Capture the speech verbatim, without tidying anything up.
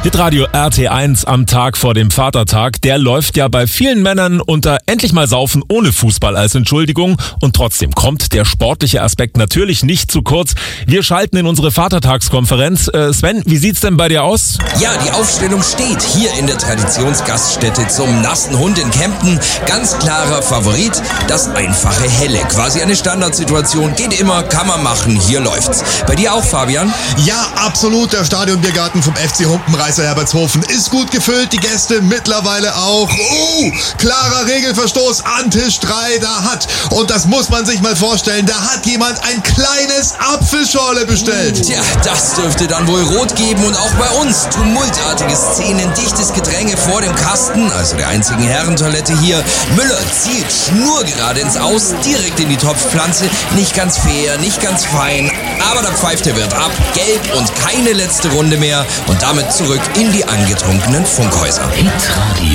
Hitradio R T eins am Tag vor dem Vatertag, der läuft ja bei vielen Männern unter endlich mal saufen ohne Fußball als Entschuldigung. Und trotzdem kommt der sportliche Aspekt natürlich nicht zu kurz. Wir schalten in unsere Vatertagskonferenz. Äh, Sven, wie sieht's denn bei dir aus? Ja, die Aufstellung steht hier in der Traditionsgaststätte zum Nassen Hund in Kempten. Ganz klarer Favorit, das einfache Helle. Quasi eine Standardsituation, geht immer, kann man machen, hier läuft's. Bei dir auch, Fabian? Ja, absolut. Der Stadionbiergarten vom F C Humpenreißer Herbertshofen ist gut gefüllt, die Gäste mittlerweile auch. Uh, klarer Regelverstoß an Tisch drei, da hat, und das muss man sich mal vorstellen, da hat jemand ein kleines Apfelschorle bestellt. Tja, das dürfte dann wohl rot geben und auch bei uns. Tumultartige Szenen, dichtes Gedränge vor dem Kasten, also der einzigen Herrentoilette hier. Müller zielt schnurgerade ins Aus, direkt in die Topfpflanze. Nicht ganz fair, nicht ganz fein, aber der Pfeifte wird ab, gelb und keine letzte Runde mehr und damit zurück in die angetrunkenen Funkhäuser. Hitradio.